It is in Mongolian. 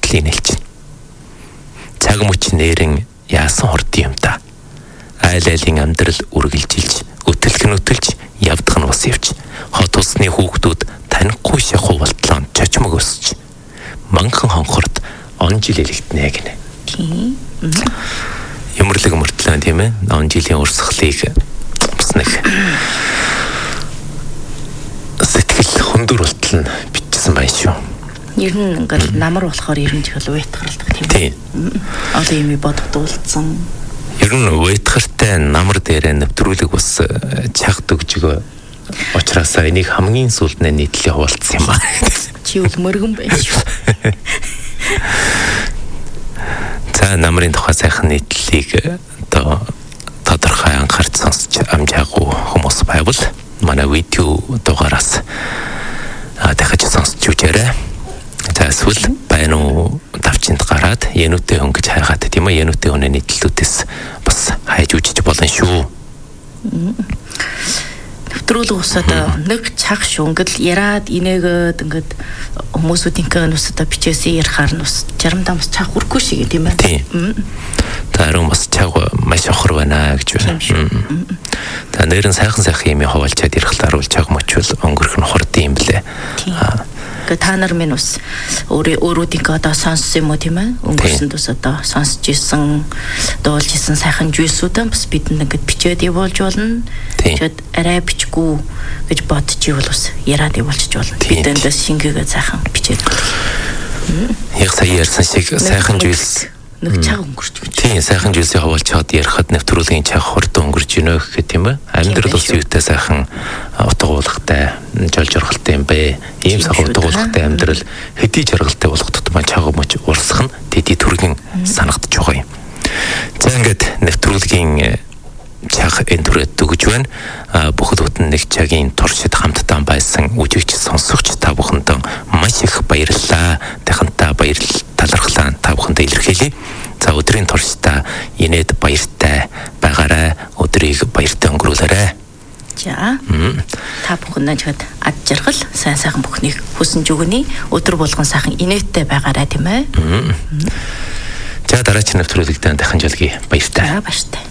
хүртэл инээлж байна. Цаг мөч нэрэн яасан хордын юм та. Айл айлын амьдрал үргэлжилж, өтөлж явдах нь бас явж. Хот усны хүүхдүүд танихгүй шахуу болтлоо чочмог өсч. Манхан хонхорд он жил элэгднэ гинэ. Тийм. Юмрлаг мөртлөө тийм ээ. Он жилийн урсгалыг бас нэг сэтгэл хөндөр болтол нь бичсэн байна шүү. Ер нь ингээл намар болохоор ер нь тэгэл уйтгарладаг тийм. Одоо юм бодогдуулсан. Ер нь уйтгартай намар дээр нэвтрүүлэг бас чагт өгжгөө учраас энийг хамгийн сүүлд нийтлээ хуваалцсан юм ба. Чи үл мөргөн байна шүү. За намрын тухай сайхан нийтлэлийг одоо тодорхой анхаарч сонсч амжаагүй хүмүүс байвал манай видео дугаараас дахиж сонсч үзээрэй. За эсвэл байна уу давчинд гараад януутэй хүн гэж хайгаад тийм ээ януутэй хүний нийтлэлүүдээс бас хайж үзэж болно шүү. Нэвтрүүлэг усаад нэг цаг шүү ингээл яраад инээгээд ингээд хүмүүсүүдийн канусаа бичээсээ ярихаар нь бас заримдаа бас цаг хүрхгүй шиг тийм ээ. Тийм. Таруу бас цаг маш охор байна гэж байна. Та нэрэн сайхан юм хаваалчаад ярих таруул цаг мөчвөл өнгөрөх нь хурдан юм блэ. Та нар минь бас өөрүүдийн одоо сонссон юм уу тийм ээ? Өнгөрсөн тус одоо сонсч исэн, дуулж исэн сайхан жүйсүүдэн бас бидэнд ингээд бичээд явуулж болно. Тэгэд арай бичгүй гэж бодож ивэл бас яраад явуулчих болно. Бидэндээ шингээгээ сайхан бичээд. Яг сая ярьсан шиг сайхан жүйс нэг цаг өнгөрч гэж. Тийм, сайхан жүйсийг хаваалчаад ярихад нэвтрүүлгийн цаг хурдан өнгөрж ийнө гэх тийм ээ. Амьдрал ус юутай сайхан утга уулгатай, жол жоргалтай юм бэ. Ийм сайхан утга уулгатай амьдрал хэдий жаргалтай болох тутмаа цаг мөч урсах нь тэдий түргэн санагдаж байгаа юм. За ингээд нэвтрүүлгийн цаг энэ түрээд дүгж байна. Бүхэл бүтэн нэг цагийн туршид хамтдаа байсан үжигч сонсогч та бүхэнд маш их баярлалаа. Дахинтаа талархлаа та бүхэнд илэрхийлье. За өдрийн туршидаа инээд баяртай байгаарай. Өдрийг баяртай өнгөрүүлээрэй. За. Та бүхэнд жихэд ад жаргал сайн бүхнийг хүсэж өгнө. Өдөр болгон сайхан инээдтэй байгаарай тийм ээ. За дараагийн нэвтрүүлэгтээ дахин жолгий баяртай. Баяртай.